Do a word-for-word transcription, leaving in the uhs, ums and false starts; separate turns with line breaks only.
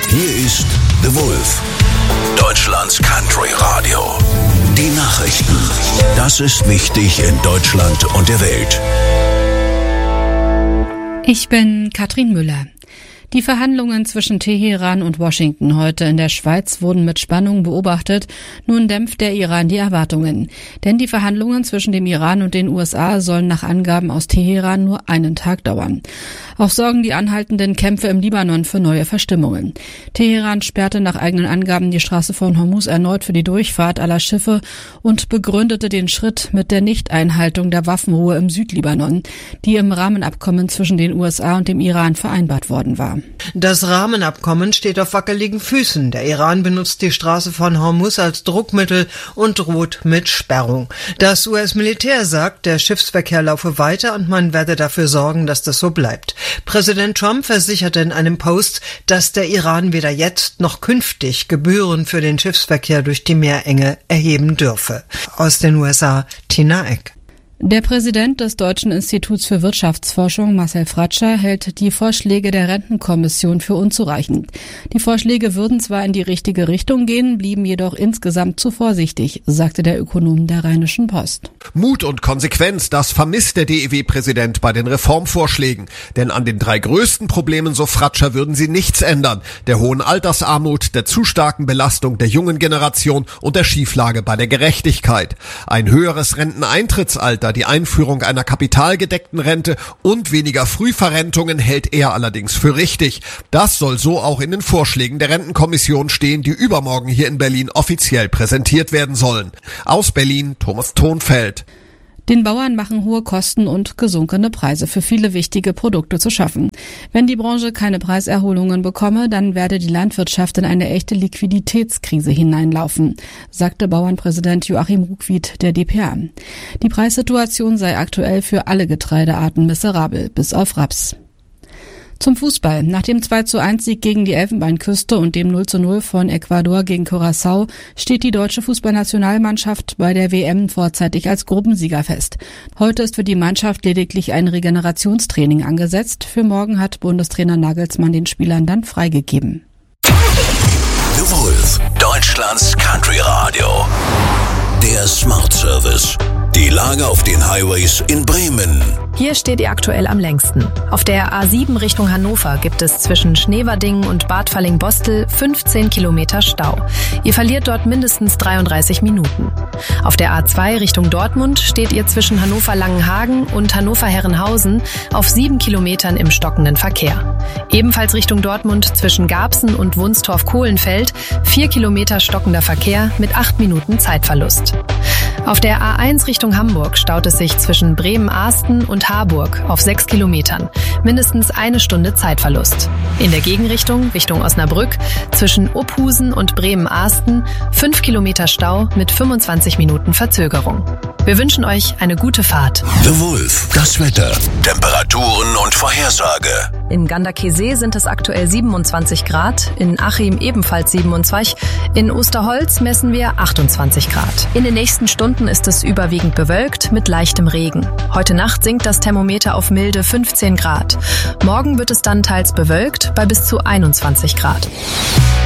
Hier ist The Wolf, Deutschlands Country Radio. Die Nachrichten. Das ist wichtig in Deutschland und der Welt.
Ich bin Katrin Müller. Die Verhandlungen zwischen Teheran und Washington heute in der Schweiz wurden mit Spannung beobachtet. Nun dämpft der Iran die Erwartungen. Denn die Verhandlungen zwischen dem Iran und den U S A sollen nach Angaben aus Teheran nur einen Tag dauern. Auch sorgen die anhaltenden Kämpfe im Libanon für neue Verstimmungen. Teheran sperrte nach eigenen Angaben die Straße von Hormuz erneut für die Durchfahrt aller Schiffe und begründete den Schritt mit der Nichteinhaltung der Waffenruhe im Südlibanon, die im Rahmenabkommen zwischen den U S A und dem Iran vereinbart worden war.
Das Rahmenabkommen steht auf wackeligen Füßen. Der Iran benutzt die Straße von Hormuz als Druckmittel und droht mit Sperrung. Das U S-Militär sagt, der Schiffsverkehr laufe weiter und man werde dafür sorgen, dass das so bleibt. Präsident Trump versicherte in einem Post, dass der Iran weder jetzt noch künftig Gebühren für den Schiffsverkehr durch die Meerenge erheben dürfe. Aus den U S A, Tina Eck.
Der Präsident des Deutschen Instituts für Wirtschaftsforschung, Marcel Fratscher, hält die Vorschläge der Rentenkommission für unzureichend. Die Vorschläge würden zwar in die richtige Richtung gehen, blieben jedoch insgesamt zu vorsichtig, sagte der Ökonom der Rheinischen Post.
Mut und Konsequenz, das vermisst der D E W-Präsident bei den Reformvorschlägen. Denn an den drei größten Problemen, so Fratscher, würden sie nichts ändern. Der hohen Altersarmut, der zu starken Belastung der jungen Generation und der Schieflage bei der Gerechtigkeit. Ein höheres Renteneintrittsalter, die Einführung einer kapitalgedeckten Rente und weniger Frühverrentungen hält er allerdings für richtig. Das soll so auch in den Vorschlägen der Rentenkommission stehen, die übermorgen hier in Berlin offiziell präsentiert werden sollen. Aus Berlin, Thomas Thonfeld.
Den Bauern machen hohe Kosten und gesunkene Preise für viele wichtige Produkte zu schaffen. Wenn die Branche keine Preiserholungen bekomme, dann werde die Landwirtschaft in eine echte Liquiditätskrise hineinlaufen, sagte Bauernpräsident Joachim Ruckwied der D P A. Die Preissituation sei aktuell für alle Getreidearten miserabel, bis auf Raps. Zum Fußball. Nach dem zwei zu eins Sieg gegen die Elfenbeinküste und dem null zu null von Ecuador gegen Curaçao steht die deutsche Fußballnationalmannschaft bei der W M vorzeitig als Gruppensieger fest. Heute ist für die Mannschaft lediglich ein Regenerationstraining angesetzt. Für morgen hat Bundestrainer Nagelsmann den Spielern dann freigegeben.
The Wolf, Deutschlands Country Radio. Der Smart Service. Die Lage auf den Highways in Bremen.
Hier steht ihr aktuell am längsten. Auf der A sieben Richtung Hannover gibt es zwischen Schneverdingen und Bad Falling-Bostel fünfzehn Kilometer Stau. Ihr verliert dort mindestens dreiunddreißig Minuten. Auf der A zwei Richtung Dortmund steht ihr zwischen Hannover-Langenhagen und Hannover-Herrenhausen auf sieben Kilometern im stockenden Verkehr. Ebenfalls Richtung Dortmund zwischen Garbsen und Wunstorf-Kohlenfeld vier Kilometer stockender Verkehr mit acht Minuten Zeitverlust. Auf der A eins Richtung Hamburg staut es sich zwischen Bremen-Ahsten und Harburg auf sechs Kilometern. Mindestens eine Stunde Zeitverlust. In der Gegenrichtung, Richtung Osnabrück, zwischen Opphusen und Bremen-Ahsten fünf Kilometer Stau mit fünfundzwanzig Minuten Verzögerung. Wir wünschen euch eine gute Fahrt.
The Wolf, das Wetter, Temperaturen und Vorhersage.
In Ganderkesee sind es aktuell siebenundzwanzig Grad, in Achim ebenfalls siebenundzwanzig, in Osterholz messen wir achtundzwanzig Grad. In den nächsten Stunden ist es überwiegend bewölkt mit leichtem Regen. Heute Nacht sinkt das Thermometer auf milde fünfzehn Grad. Morgen wird es dann teils bewölkt bei bis zu einundzwanzig Grad.